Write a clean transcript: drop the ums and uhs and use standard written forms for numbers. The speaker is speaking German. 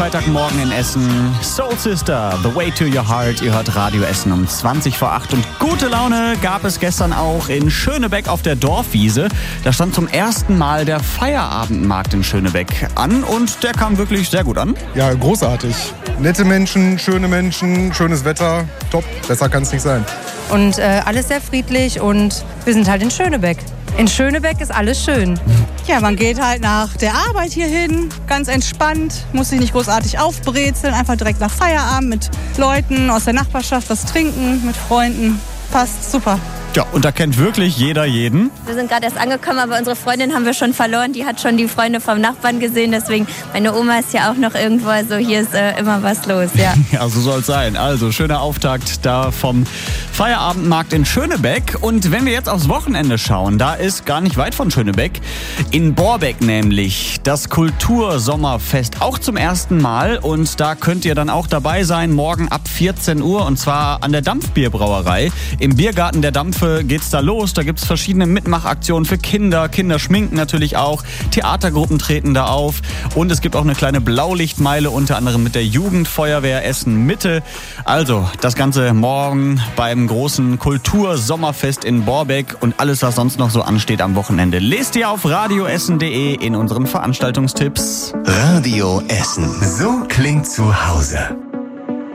Freitagmorgen in Essen. Soul Sister, The Way to Your Heart. Ihr hört Radio Essen um 20 vor 8. Und gute Laune gab es gestern auch in Schönebeck auf der Dorfwiese. Da stand zum ersten Mal der Feierabendmarkt in Schönebeck an und der kam wirklich sehr gut an. Ja, großartig. Nette Menschen, schönes Wetter. Top, besser kann es nicht sein. Und alles sehr friedlich und wir sind halt in Schönebeck. In Schönebeck ist alles schön. Ja, man geht halt nach der Arbeit hier hin, ganz entspannt, muss sich nicht großartig aufbrezeln, einfach direkt nach Feierabend mit Leuten aus der Nachbarschaft was trinken, mit Freunden. Passt super. Ja, und da kennt wirklich jeder jeden. Wir sind gerade erst angekommen, aber unsere Freundin haben wir schon verloren. Die hat schon die Freunde vom Nachbarn gesehen. Deswegen, meine Oma ist ja auch noch irgendwo. Also hier ist immer was los, ja. Ja, so soll es sein. Also, schöner Auftakt da vom Feierabendmarkt in Schönebeck. Und wenn wir jetzt aufs Wochenende schauen, da ist gar nicht weit von Schönebeck, in Borbeck nämlich, das Kultursommerfest auch zum ersten Mal. Und da könnt ihr dann auch dabei sein, morgen ab 14 Uhr. Und zwar an der Dampfbierbrauerei. Im Biergarten der Dampfe geht's da los. Da gibt's verschiedene Mitmachaktionen für Kinder. Kinder schminken natürlich auch. Theatergruppen treten da auf. Und es gibt auch eine kleine Blaulichtmeile, unter anderem mit der Jugendfeuerwehr Essen Mitte. Also das Ganze morgen beim großen Kultursommerfest in Borbeck und alles, was sonst noch so ansteht am Wochenende, lest ihr auf radioessen.de in unseren Veranstaltungstipps. Radio Essen. So klingt zu Hause.